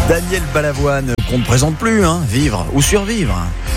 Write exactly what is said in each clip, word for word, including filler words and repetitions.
Daniel Balavoine, qu'on ne présente plus, hein, vivre ou survivre.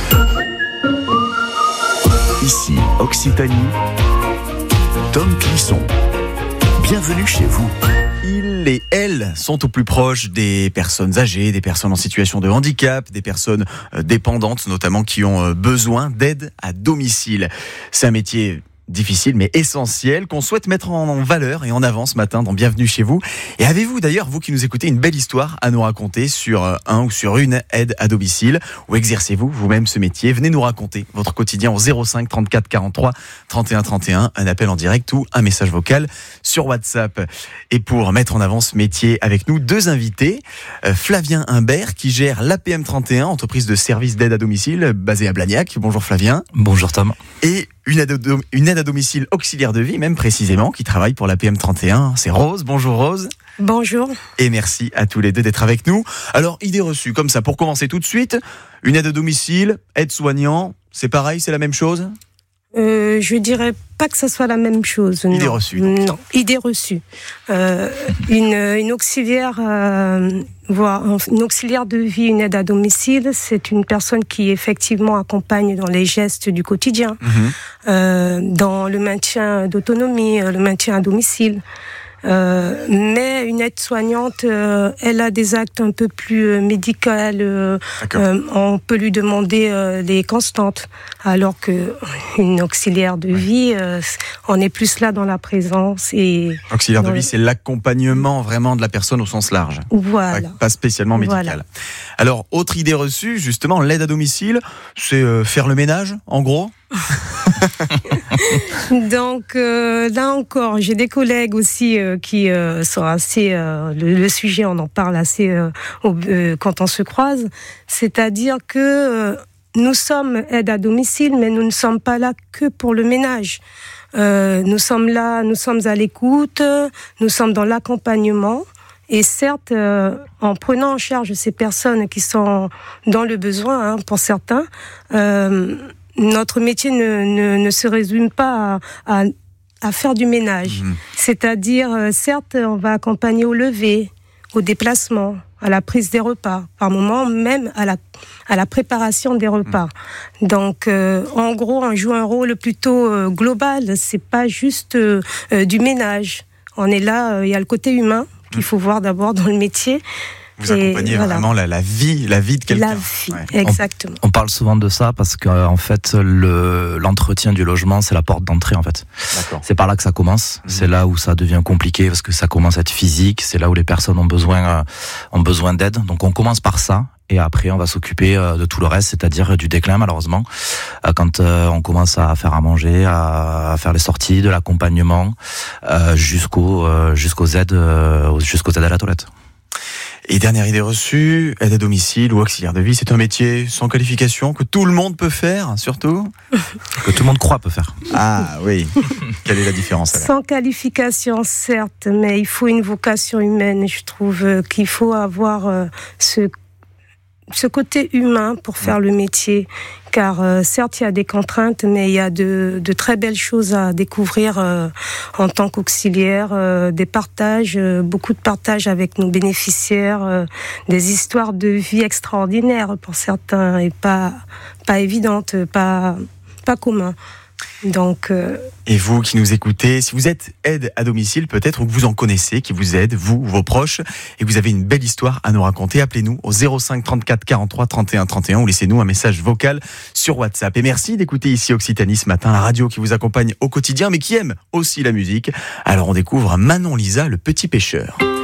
Ici, Occitanie, Tom Clisson. Bienvenue chez vous. Ils et elles sont au plus proche des personnes âgées, des personnes en situation de handicap, des personnes dépendantes notamment qui ont besoin d'aide à domicile. C'est un métier difficile mais essentiel qu'on souhaite mettre en valeur et en avant ce matin dans Bienvenue chez vous. Et avez-vous d'ailleurs, vous qui nous écoutez, une belle histoire à nous raconter sur un ou sur une aide à domicile, ou exercez-vous vous-même ce métier? Venez nous raconter votre quotidien au zéro cinq trente-quatre quarante-trois trente et un trente et un, un appel en direct ou un message vocal sur WhatsApp. Et pour mettre en avant ce métier avec nous, deux invités, Flavien Humbert qui gère l'A P M trente et un, entreprise de services d'aide à domicile basée à Blagnac. Bonjour Flavien. Bonjour Tom. Et une aide, à, une aide à domicile auxiliaire de vie, même précisément, qui travaille pour l'A P M trente et un. C'est Rose. Bonjour Rose. Bonjour. Et merci à tous les deux d'être avec nous. Alors, idée reçue, comme ça, pour commencer tout de suite, une aide à domicile, aide-soignant, c'est pareil, c'est la même chose ? Euh, je dirais pas que ça soit la même chose. Idée non. reçue. Non, idée reçue. Euh, une, une auxiliaire, euh, voire une auxiliaire de vie, une aide à domicile, c'est une personne qui effectivement accompagne dans les gestes du quotidien, Mmh. euh, dans le maintien d'autonomie, le maintien à domicile. Euh, mais une aide-soignante, euh, elle a des actes un peu plus euh, médicaux. Euh, euh, on peut lui demander euh, les constantes, alors qu'une auxiliaire de ouais. vie, euh, on est plus là dans la présence. Et auxiliaire de dans vie, c'est l'accompagnement vraiment de la personne au sens large. Voilà. Pas, pas spécialement médical. Voilà. Alors, autre idée reçue, justement, l'aide à domicile, c'est euh, faire le ménage, en gros. Donc euh, là encore, j'ai des collègues aussi euh, qui euh, sont assez. Euh, le, le sujet, on en parle assez euh, au, euh, quand on se croise. C'est-à-dire que euh, nous sommes aide à domicile, mais nous ne sommes pas là que pour le ménage. Euh, nous sommes là, nous sommes à l'écoute, nous sommes dans l'accompagnement. Et certes, euh, en prenant en charge ces personnes qui sont dans le besoin, hein, pour certains. Euh, Notre métier ne, ne, ne se résume pas à, à, à faire du ménage. Mmh. C'est-à-dire, euh, certes, on va accompagner au lever, au déplacement, à la prise des repas, par moment même à la, à la préparation des repas. Mmh. Donc, euh, en gros, on joue un rôle plutôt euh, global. C'est pas juste euh, euh, du ménage. On est là, il euh, y a le côté humain qu'il faut voir d'abord dans le métier. Vous accompagnez voilà. vraiment la, la vie, la vie de quelqu'un. La vie, ouais. exactement. On, on parle souvent de ça parce que en fait, le, l'entretien du logement, c'est la porte d'entrée en fait. D'accord. C'est par là que ça commence. Mmh. C'est là où ça devient compliqué parce que ça commence à être physique. C'est là où les personnes ont besoin, euh, ont besoin d'aide. Donc on commence par ça. Et après, on va s'occuper de tout le reste, c'est-à-dire du déclin, malheureusement. Quand on commence à faire à manger, à faire les sorties, de l'accompagnement, jusqu'aux, jusqu'aux aides, jusqu'aux aides à la toilette. Et dernière idée reçue, aide à domicile ou auxiliaire de vie, c'est un métier sans qualification que tout le monde peut faire, surtout que tout le monde croit peut faire. Ah oui, quelle est la différence alors? Sans qualification, certes, mais il faut une vocation humaine. Je trouve qu'il faut avoir ce ce côté humain pour faire le métier, car euh, certes il y a des contraintes, mais il y a de, de très belles choses à découvrir euh, en tant qu'auxiliaire, euh, des partages, euh, beaucoup de partages avec nos bénéficiaires, euh, des histoires de vie extraordinaires pour certains et pas pas évidentes, pas pas communs. Donc, euh... Et vous qui nous écoutez, si vous êtes aide à domicile peut-être, ou que vous en connaissez, qui vous aident, vous ou vos proches, et que vous avez une belle histoire à nous raconter, appelez-nous au zéro cinq trente-quatre quarante-trois trente et un trente et un ou laissez-nous un message vocal sur WhatsApp. Et merci d'écouter ici Occitanie ce matin, la radio qui vous accompagne au quotidien, mais qui aime aussi la musique. Alors on découvre Manon Lisa, le petit pêcheur.